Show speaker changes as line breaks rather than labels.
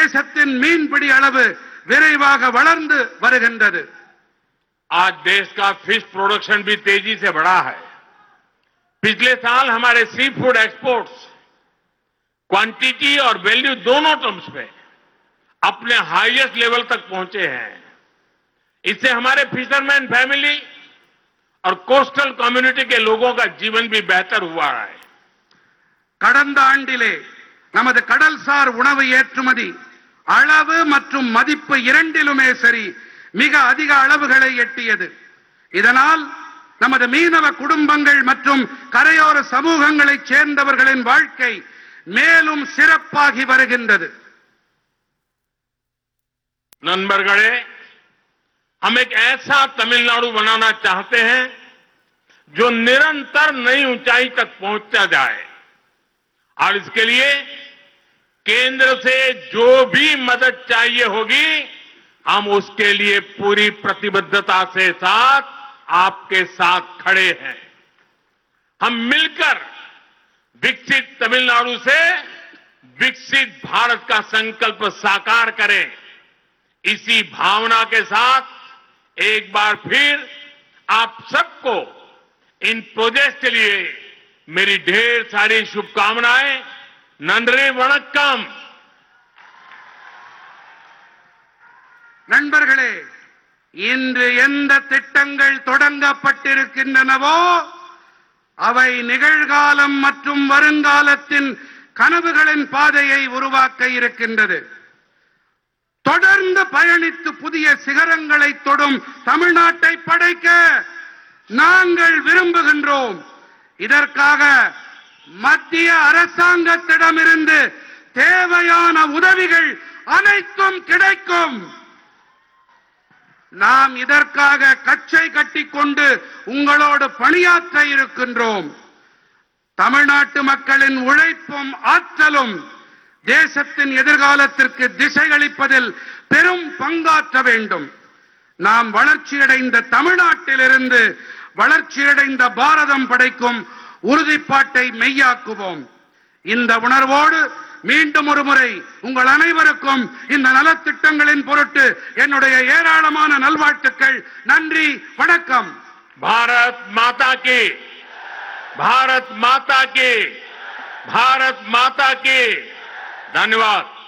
தேசத்தின் மீன்பிடி அளவு விரைவாக வளர்ந்து வருகின்றது.
आज देश का फिश प्रोडक्शन भी तेजी से बढ़ा है. पिछले साल हमारे सी फूड एक्सपोर्ट्स क्वांटिटी और वैल्यू दोनों टर्म्स में अपने हाईएस्ट लेवल तक पहुंचे हैं. इससे हमारे फिशरमैन फैमिली और कोस्टल कम्युनिटी के लोगों का जीवन भी बेहतर हुआ है.
கடந்த ஆண்டிலே நமது கடல்சார் உணவு ஏற்றுமதி அளவு மற்றும் மதிப்பு இரண்டிலுமே சரி மிக அதிக அளவுகளை எட்டியது. இதனால் நமது மீனவ குடும்பங்கள் மற்றும் கரையோர சமூகங்களைச் சேர்ந்தவர்களின் வாழ்க்கை மேலும் சிறப்பாகி வருகின்றது.
नंबरगढ़े हम एक ऐसा तमिलनाडु बनाना चाहते हैं जो निरंतर नई ऊंचाई तक पहुंचता जाए और इसके लिए केंद्र से जो भी मदद चाहिए होगी हम उसके लिए पूरी प्रतिबद्धता से साथ आपके साथ खड़े हैं. हम मिलकर विकसित तमिलनाडु से विकसित भारत का संकल्प साकार करें. इसी भावना के साथ एक बार फिर आप सबको इन प्रोजेक्ट के लिए मेरी ढेर सारी शुभकामनाएं. नंद्री वणक्कम.
நண்பர்களே, இன்று எந்த திட்டங்கள் தொடங்கப்பட்டிருக்கின்றனவோ அவை நிகழ்காலம் மற்றும் வருங்காலத்தின் கனவுகளின் பாதையை உருவாக்க இருக்கின்றது. தொடர்ந்து பயணித்து புதிய சிகரங்களை தொடும் தமிழ்நாட்டை படைக்க நாங்கள் விரும்புகின்றோம். இதற்காக மத்திய அரசாங்கத்திடமிருந்து தேவையான உதவிகள் அனைத்தும் கிடைக்கும். நாம் இதற்காக கச்சை கட்டிக்கொண்டு உங்களோடு பணியாற்ற இருக்கின்றோம். தமிழ்நாட்டு மக்களின் உழைப்பும் ஆற்றலும் தேசத்தின் எதிர்காலத்திற்கு திசையளிப்பதில் பெரும் பங்காற்ற வேண்டும். நாம் வளர்ச்சியடைந்த தமிழ்நாட்டிலிருந்து வளர்ச்சியடைந்த பாரதம் படைக்கும் உறுதிப்பாட்டை மெய்யாக்குவோம். இந்த உணர்வோடு மீண்டும் ஒரு முறை உங்கள் அனைவருக்கும் இந்த நலத்திட்டங்களின் பொருட்டு என்னுடைய ஏராளமான நல்வாழ்த்துக்கள். நன்றி, வணக்கம்.
भारत माता की, भारत माता की, भारत माता की. धन्यवाद.